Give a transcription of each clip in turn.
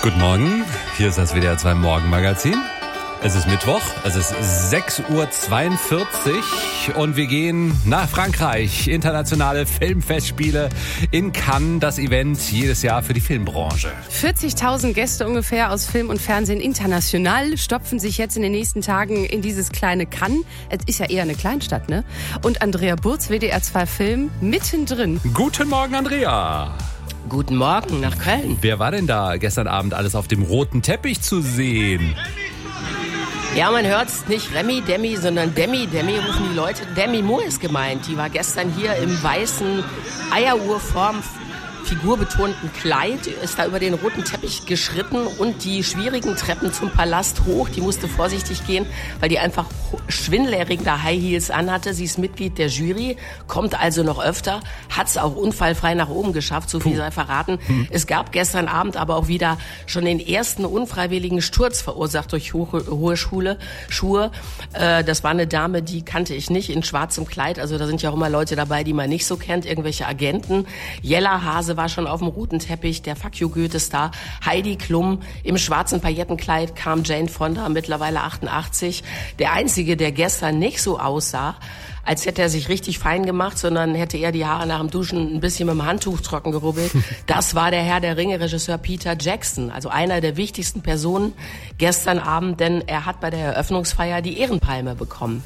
Guten Morgen, hier ist das WDR 2 Morgenmagazin. Es ist Mittwoch, es ist 6.42 Uhr und wir gehen nach Frankreich. Internationale Filmfestspiele in Cannes, das Event jedes Jahr für die Filmbranche. 40.000 Gäste ungefähr aus Film und Fernsehen international stopfen sich jetzt in den nächsten Tagen in dieses kleine Cannes. Es ist ja eher eine Kleinstadt, ne? Und Andrea Burz, WDR 2 Film, mittendrin. Guten Morgen, Andrea. Guten Morgen nach Köln. Wer war denn da gestern Abend alles auf dem roten Teppich zu sehen? Ja, man hört's nicht Remy, Demi, sondern Demi. Demi rufen die Leute. Demi Moore ist gemeint. Die war gestern hier im weißen Eieruhrform figurbetonten Kleid, ist da über den roten Teppich geschritten und die schwierigen Treppen zum Palast hoch. Die musste vorsichtig gehen, weil die einfach schwindelerregende High Heels anhatte. Sie ist Mitglied der Jury, kommt also noch öfter, hat's auch unfallfrei nach oben geschafft, so viel sei verraten. Es gab gestern Abend aber auch wieder schon den ersten unfreiwilligen Sturz verursacht durch hohe Schuhe. Das war eine Dame, die kannte ich nicht, in schwarzem Kleid. Also da sind ja auch immer Leute dabei, die man nicht so kennt, irgendwelche Agenten. Jella Hase war schon auf dem roten Teppich, der Fuck You Goethe-Star. Heidi Klum im schwarzen Paillettenkleid kam Jane Fonda, mittlerweile 88. Der Einzige, der gestern nicht so aussah, als hätte er sich richtig fein gemacht, sondern hätte er die Haare nach dem Duschen ein bisschen mit dem Handtuch trocken gerubbelt. Das war der Herr der Ringe, Regisseur Peter Jackson, also einer der wichtigsten Personen gestern Abend, denn er hat bei der Eröffnungsfeier die Ehrenpalme bekommen.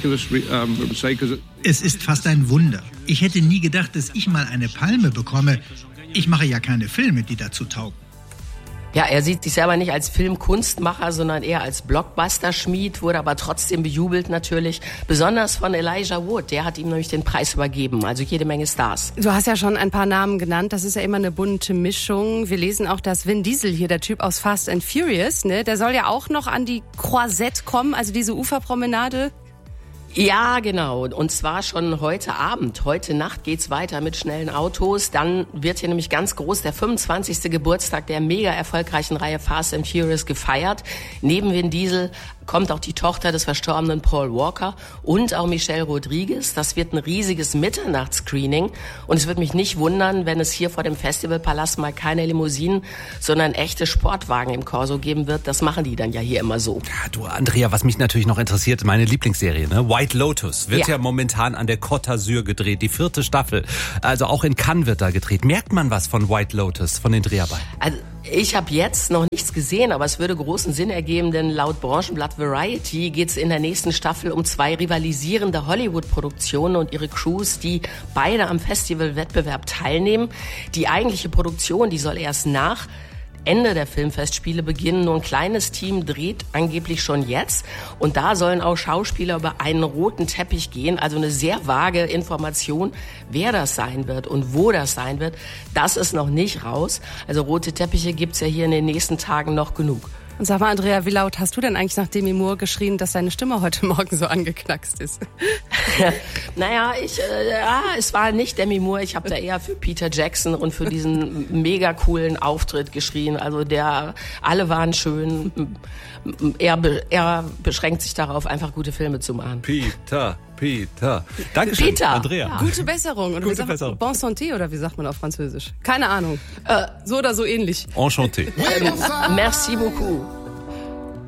Es ist fast ein Wunder. Ich hätte nie gedacht, dass ich mal eine Palme bekomme. Ich mache ja keine Filme, die dazu taugen. Ja, er sieht sich selber nicht als Filmkunstmacher, sondern eher als Blockbuster-Schmied, wurde aber trotzdem bejubelt natürlich, besonders von Elijah Wood, der hat ihm nämlich den Preis übergeben, also jede Menge Stars. Du hast ja schon ein paar Namen genannt, das ist ja immer eine bunte Mischung. Wir lesen auch, dass Vin Diesel hier, der Typ aus Fast and Furious, ne, der soll ja auch noch an die Croisette kommen, also diese Uferpromenade. Ja, genau. Und zwar schon heute Abend. Heute Nacht geht's weiter mit schnellen Autos. Dann wird hier nämlich ganz groß der 25. Geburtstag der mega erfolgreichen Reihe Fast and Furious gefeiert. Neben Vin Diesel kommt auch die Tochter des verstorbenen Paul Walker und auch Michelle Rodriguez. Das wird ein riesiges Mitternachtsscreening. Und es würde mich nicht wundern, wenn es hier vor dem Festivalpalast mal keine Limousinen, sondern echte Sportwagen im Corso geben wird. Das machen die dann ja hier immer so. Ja, du, Andrea, was mich natürlich noch interessiert, meine Lieblingsserie, ne? White Lotus wird ja momentan an der Côte d'Azur gedreht, die 4. Staffel. Also auch in Cannes wird da gedreht. Merkt man was von White Lotus, von den Dreharbeiten? Also ich habe jetzt noch nichts gesehen, aber es würde großen Sinn ergeben, denn laut Branchenblatt Variety geht es in der nächsten Staffel um 2 rivalisierende Hollywood-Produktionen und ihre Crews, die beide am Festivalwettbewerb teilnehmen. Die eigentliche Produktion, die soll erst nach Ende der Filmfestspiele beginnen. Nur ein kleines Team dreht angeblich schon jetzt. Und da sollen auch Schauspieler über einen roten Teppich gehen. Also eine sehr vage Information, wer das sein wird und wo das sein wird. Das ist noch nicht raus. Also rote Teppiche gibt's ja hier in den nächsten Tagen noch genug. Und sag mal, Andrea, wie laut hast du denn eigentlich nach Demi Moore geschrien, dass deine Stimme heute Morgen so angeknackst ist? Naja, es war nicht Demi Moore. Ich habe da eher für Peter Jackson und für diesen mega coolen Auftritt geschrien. Also alle waren schön. Er beschränkt sich darauf, einfach gute Filme zu machen. Peter. Dankeschön, Peter. Andrea. Ja. Gute Besserung. Oder Gute Besserung. Bon santé, oder wie sagt man auf Französisch? Keine Ahnung. So oder so ähnlich. Enchanté. Merci beaucoup.